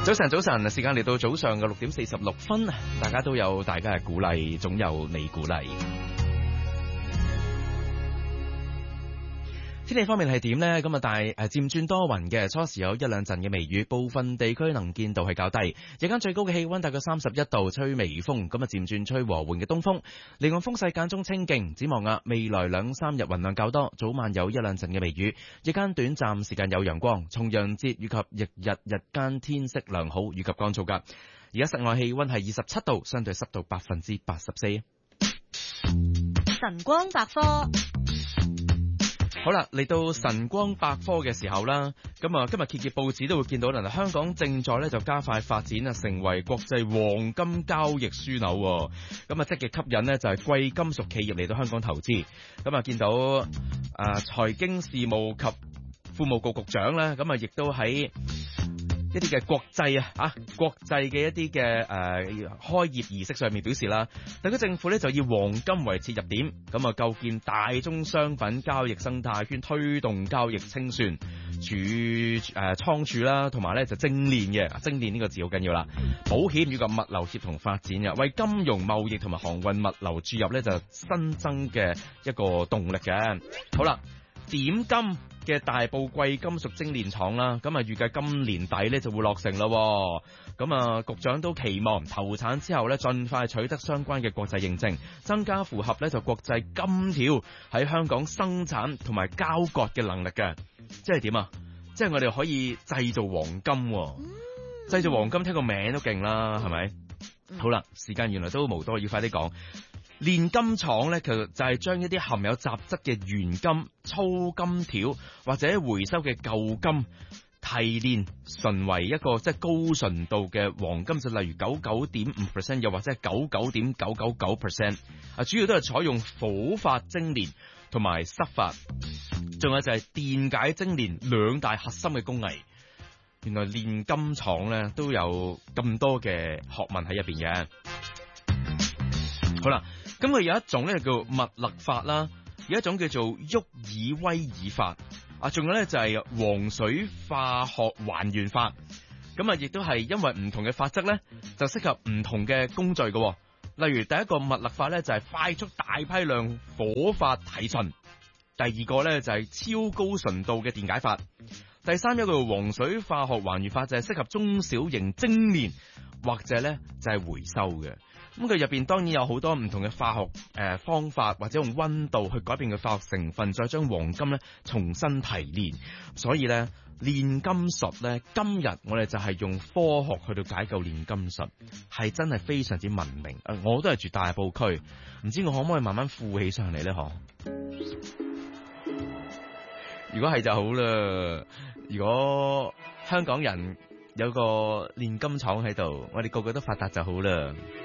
早晨，時間嚟到早上嘅6:46，大家都有大家嘅鼓勵，總有你鼓勵。天氣方面係點呢？咁啊，但係漸轉多雲嘅，初時有一兩陣嘅微雨，部分地區能見度係較低。日間最高嘅氣溫大概31度，吹微風，咁啊漸轉吹和緩嘅東風，離岸風勢間中清勁。展望未來2-3日雲量較多，早晚有一兩陣嘅微雨，日間短暫時間有陽光。重陽節以及翌日日間天色良好以及乾燥噶。而家室外氣溫係27度，相對濕度84%。 晨光百科。 好啦，嚟到晨光百科嘅時候啦，咁啊今日揭報紙都會見到啦，香港正在咧就加快發展啊，成為國際黃金交易樞紐。咁啊積極吸引呢就係貴金屬企業嚟到香港投資。咁啊見到財經事務及庫務局局長咧，咁啊亦都喺一啲嘅國際嘅一啲嘅開業儀式上面表示啦，特區政府咧就以黃金為切入點，咁啊構建大宗商品交易生態圈，推動交易清算倉儲啦，同埋咧就精煉呢個字好緊要啦，保險以及物流協同發展嘅，為金融貿易同埋航運物流注入咧就新增嘅一個動力嘅。好啦，點金嘅大埔貴金屬精煉廠啦，咁啊預計今年底咧就會落成咯。咁啊局長都期望投產之後咧盡快取得相關嘅國際認證，增加符合咧就國際金條喺香港生產同埋交割嘅能力嘅。即係點啊？即係我哋可以製造黃金，製造黃金聽個名都勁啦，係咪？好啦，時間原來都無多，要快啲講。煉金廠咧，其實就係將一啲含有雜質嘅原金、粗金條或者回收嘅舊金提煉純為一個即係高純度嘅黃金，就例如99.5%，又或者係99.999%。主要都係採用火法精煉同埋濕法，仲有就係電解精煉兩大核心嘅工藝。原來煉金廠咧都有咁多嘅學問喺入邊嘅。好啦。咁佢有一種咧叫密勒法啦，有一種叫做沃爾威爾法，仲有咧就係黃水化學還原法。咁啊，亦都係因為唔同嘅法則咧，就適合唔同嘅工序嘅。例如第一個密勒法咧就係快速大批量火法提純，第二個咧就係超高純度嘅電解法，第三一個黃水化學還原法就係適合中小型精煉或者咧就係回收嘅。咁佢入邊當然有好多唔同嘅化學方法，或者用溫度去改變佢化學成分，再將黃金咧重新提煉。所以咧煉金術咧，今日我哋就係用科學去到解構煉金術，係真係非常之文明。我都係住大埔區，唔知我可唔可以慢慢富起上嚟咧？嗬？如果係就好啦。如果香港人有個煉金廠喺度，我哋個個都發達就好啦。